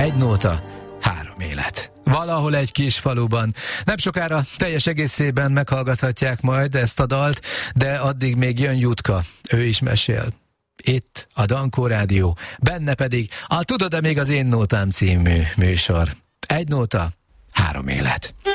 Egy nóta, 3 élet. Valahol egy kis faluban. Nem sokára teljes egészében meghallgathatják majd ezt a dalt, de addig még jön Jutka, ő is mesél. Itt a Dankó Rádió, benne pedig a Tudod-e még az én nótám című műsor. Egy nóta, 3 élet.